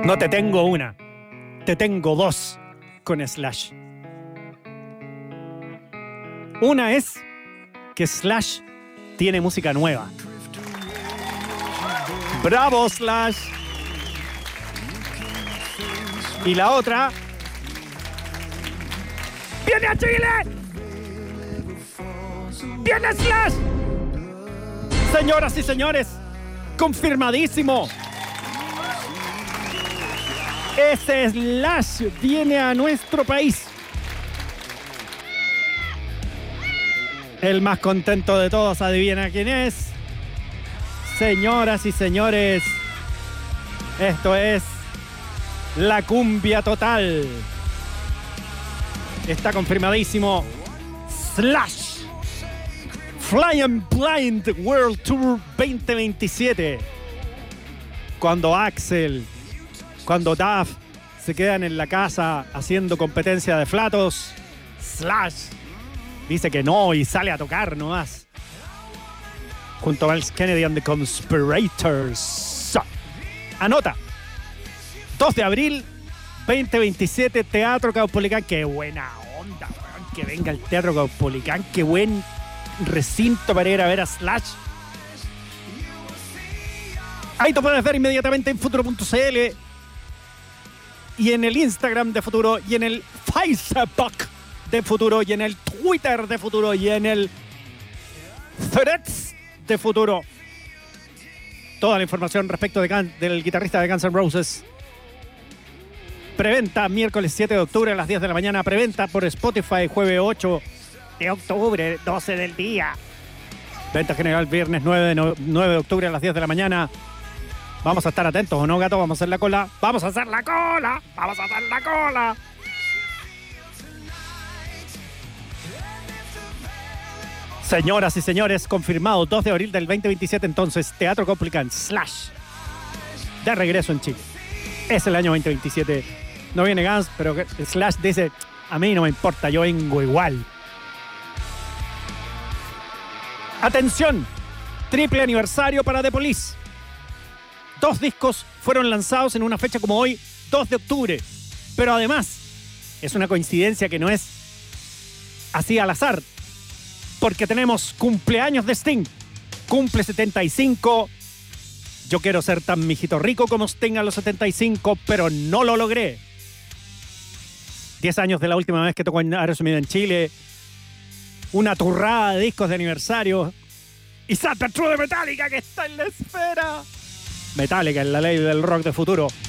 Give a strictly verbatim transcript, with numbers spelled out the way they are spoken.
No te tengo una, te tengo dos con Slash. Una es que Slash tiene música nueva. ¡Bravo, Slash! Y la otra... ¡Viene a Chile! ¡Viene Slash! Señoras y señores, confirmadísimo. Ese Slash viene a nuestro país. El más contento de todos, adivina quién es. Señoras y señores, esto es la cumbia total. Está confirmadísimo. Slash Flying Blind World Tour veinte veintisiete. Cuando Axel, cuando Duff se quedan en la casa haciendo competencia de flatos, Slash dice que no y sale a tocar nomás. Junto a Miles Kennedy and the Conspirators. Anota. dos de abril, veinte veintisiete, Teatro Caupolicán. Qué buena onda, weón. Que venga el Teatro Caupolicán. Qué buen recinto para ir a ver a Slash. Ahí te puedes ver inmediatamente en futuro punto c l y en el Instagram de Futuro y en el Facebook de Futuro y en el Twitter de Futuro y en el Threads de Futuro. Toda la información respecto de Gun, del guitarrista de Guns N' Roses. Preventa miércoles siete de octubre a las diez de la mañana. Preventa por Spotify jueves ocho de octubre, doce del día. Venta general viernes nueve de, no, nueve de octubre a las diez de la mañana. Vamos a estar atentos, ¿o no, gato? Vamos a hacer la cola. ¡Vamos a hacer la cola! ¡Vamos a hacer la cola! Señoras y señores, confirmado dos de abril del veinte veintisiete, entonces, Teatro Caupolicán, Slash, de regreso en Chile. Es el año veinte veintisiete. No viene Guns, pero Slash dice, a mí no me importa, yo vengo igual. Atención, triple aniversario para The Police. Dos discos fueron lanzados en una fecha como hoy, dos de octubre. Pero además, es una coincidencia que no es así al azar, porque tenemos cumpleaños de Sting. Cumple setenta y cinco. Yo quiero ser tan mijito rico como Sting a los setenta y cinco, pero no lo logré. diez años de la última vez que tocó en Aerosmith en Chile. Una turrada de discos de aniversario. Y Santa True de Metallica, que está en la esfera. Metallica, en la ley del rock de futuro.